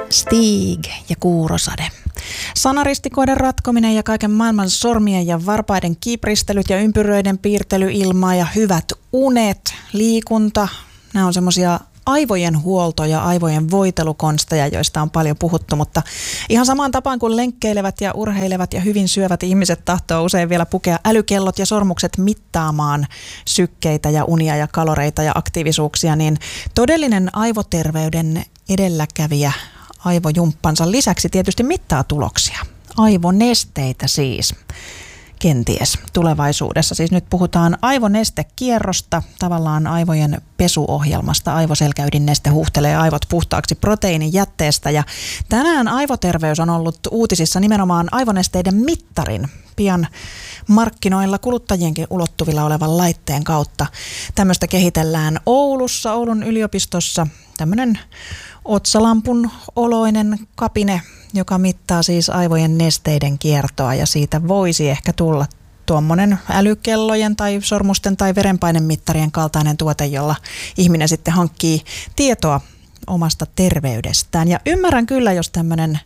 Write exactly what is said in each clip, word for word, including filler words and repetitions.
Stig ja kuurosade. Sanaristikoiden ratkominen ja kaiken maailman sormien ja varpaiden kiipristelyt ja ympyröiden piirtely ilmaa ja hyvät unet, liikunta. Nämä on semmoisia aivojen huolto- ja aivojen voitelukonsteja, joista on paljon puhuttu, mutta ihan samaan tapaan kuin lenkkeilevät ja urheilevat ja hyvin syövät ihmiset tahtoo usein vielä pukea älykellot ja sormukset mittaamaan sykkeitä ja unia ja kaloreita ja aktiivisuuksia, niin todellinen aivoterveyden edelläkävijä aivojumppansa lisäksi tietysti mittaa tuloksia. Aivonesteitä siis. Kenties tulevaisuudessa. Siis nyt puhutaan aivonestekierrosta, tavallaan aivojen pesuohjelmasta. Aivoselkäydinneste huuhtelee aivot puhtaaksi proteiinijätteestä. Ja tänään aivoterveys on ollut uutisissa nimenomaan aivonesteiden mittarin pian markkinoilla kuluttajienkin ulottuvilla olevan laitteen kautta. Tämmöistä kehitellään Oulussa, Oulun yliopistossa. Tämmöinen otsalampun oloinen kapine, joka mittaa siis aivojen nesteiden kiertoa, ja siitä voisi ehkä tulla tuommoinen älykellojen tai sormusten tai verenpainemittarien kaltainen tuote, jolla ihminen sitten hankkii tietoa omasta terveydestään. Ja ymmärrän kyllä, jos tämmöinen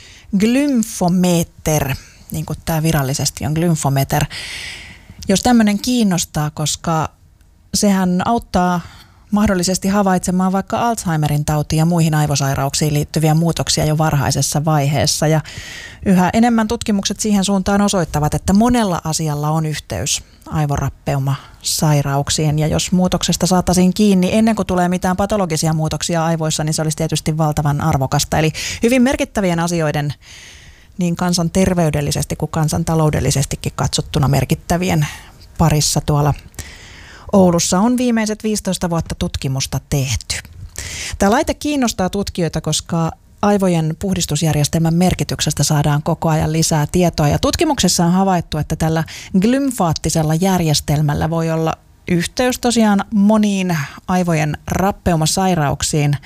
glymfometer, niin kuin tämä virallisesti on glymfometer, jos tämmöinen kiinnostaa, koska sehän auttaa mahdollisesti havaitsemaan vaikka Alzheimerin tautiin ja muihin aivosairauksiin liittyviä muutoksia jo varhaisessa vaiheessa. Ja yhä enemmän tutkimukset siihen suuntaan osoittavat, että monella asialla on yhteys aivorappeuma-sairauksiin. Ja jos muutoksesta saataisiin kiinni ennen kuin tulee mitään patologisia muutoksia aivoissa, niin se olisi tietysti valtavan arvokasta. Eli hyvin merkittävien asioiden niin kansanterveydellisesti kuin kansantaloudellisestikin katsottuna merkittävien parissa tuolla Oulussa on viimeiset viisitoista vuotta tutkimusta tehty. Tämä laite kiinnostaa tutkijoita, koska aivojen puhdistusjärjestelmän merkityksestä saadaan koko ajan lisää tietoa. Ja tutkimuksessa on havaittu, että tällä glymfaattisella järjestelmällä voi olla yhteys tosiaan moniin aivojen rappeumasairauksiin.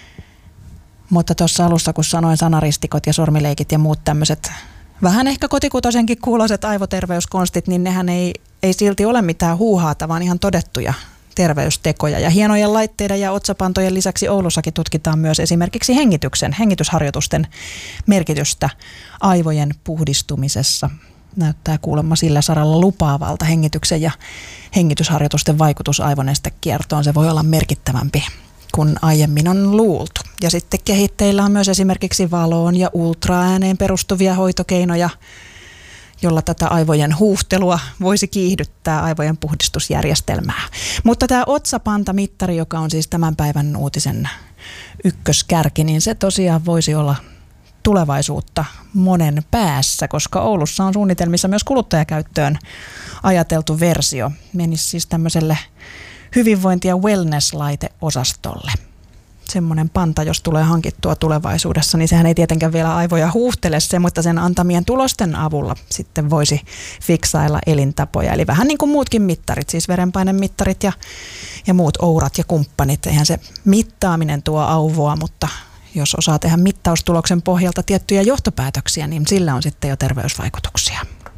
Mutta tuossa alussa, kun sanoin sanaristikot ja sormileikit ja muut tämmöiset vähän ehkä kotikutoisenkin kuuloiset aivoterveyskonstit, niin nehän ei, ei silti ole mitään huuhaata, vaan ihan todettuja terveystekoja. Ja hienojen laitteiden ja otsapantojen lisäksi Oulussakin tutkitaan myös esimerkiksi hengityksen, hengitysharjoitusten merkitystä aivojen puhdistumisessa. Näyttää kuulemma sillä saralla lupaavalta hengityksen ja hengitysharjoitusten vaikutus aivonestekiertoon. Se voi olla merkittävämpi kun aiemmin on luultu. Ja sitten kehitteillä on myös esimerkiksi valoon ja ultraääneen perustuvia hoitokeinoja, jolla tätä aivojen huuhtelua voisi kiihdyttää aivojen puhdistusjärjestelmää. Mutta tämä otsapantamittari, joka on siis tämän päivän uutisen ykköskärki, niin se tosiaan voisi olla tulevaisuutta monen päässä, koska Oulussa on suunnitelmissa myös kuluttajakäyttöön ajateltu versio. Menisi siis tämmöiselle hyvinvointi- ja wellness-laiteosastolle. Semmoinen panta, jos tulee hankittua tulevaisuudessa, niin sehän ei tietenkään vielä aivoja huuhtele se, mutta sen antamien tulosten avulla sitten voisi fiksailla elintapoja. Eli vähän niin kuin muutkin mittarit, siis verenpainemittarit ja, ja muut ourat ja kumppanit. Eihän se mittaaminen tuo auvoa, mutta jos osaa tehdä mittaustuloksen pohjalta tiettyjä johtopäätöksiä, niin sillä on sitten jo terveysvaikutuksia.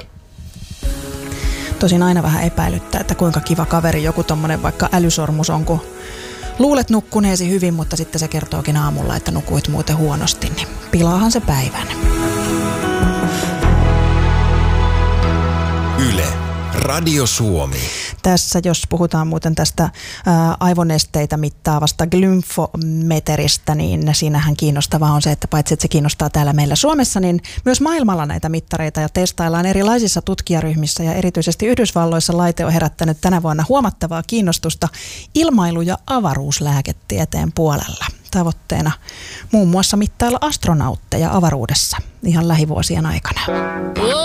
Tosin aina vähän epäilyttää, että kuinka kiva kaveri joku tommonen vaikka älysormus on, kun luulet nukkuneesi hyvin, mutta sitten se kertookin aamulla, että nukuit muuten huonosti, niin pilaahan se päivän. Yle, Radio Suomi. Tässä, jos puhutaan muuten tästä ää, aivonesteitä mittaavasta glymfometeristä, niin siinähän kiinnostavaa on se, että paitsi että se kiinnostaa täällä meillä Suomessa, niin myös maailmalla näitä mittareita ja testaillaan erilaisissa tutkijaryhmissä, ja erityisesti Yhdysvalloissa laite on herättänyt tänä vuonna huomattavaa kiinnostusta ilmailu- ja avaruuslääketieteen puolella. Tavoitteena muun muassa mittailla astronautteja avaruudessa ihan lähivuosien aikana.